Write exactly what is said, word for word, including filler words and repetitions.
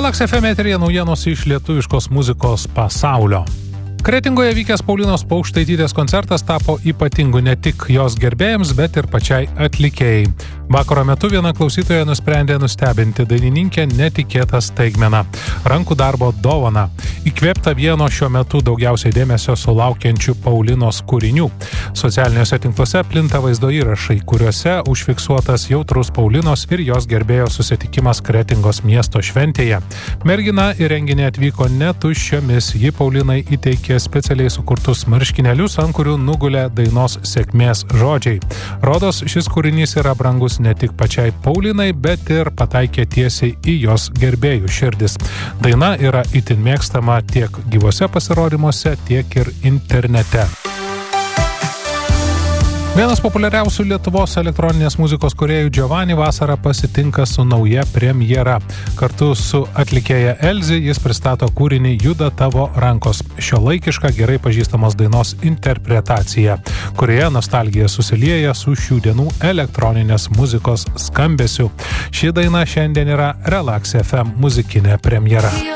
Relax F M eteryje naujienos iš lietuviškos muzikos pasaulio. Kretingoje vykęs Paulinos Paukštaitytės koncertas tapo ypatingu ne tik jos gerbėjams, bet ir pačiai atlikėjai. Vakaro metu viena klausytoja nusprendė nustebinti dainininkę netikėtą staigmeną – rankų darbo dovaną, įkvėptą vieno šiuo metu daugiausiai dėmesio sulaukiančių Paulinos kūrinių. Socialiniuose tinkluose plinta vaizdo įrašai, kuriuose užfiksuotas jautrus Paulinos ir jos gerbėjo susitikimas Kretingos miesto šventėje. Mergina į renginį atvyko ne tuščiomis, ji Paulinai įteikė specialiai sukurtus marškinėlius, ant kurių nugulė dainos sėkmės žodžiai. Rodos, šis kūrinys yra brangus ne tik pačiai Paulinai, bet ir pataikė tiesiai į jos gerbėjų širdis. Daina yra itin mėgstama tiek gyvose pasirodymuose, tiek ir internete. Vienas populiariausių Lietuvos elektroninės muzikos kūrėjų Giovanni vasarą pasitinka su nauja premjera. Kartu su atlikėja Elzi jis pristato kūrinį Juda tavo rankos, šiuolaikišką gerai pažįstamos dainos interpretaciją, kurioje nostalgija susilieja su šių dienų elektroninės muzikos skambesiu. Ši daina šiandien yra Relax F M muzikinė premjera.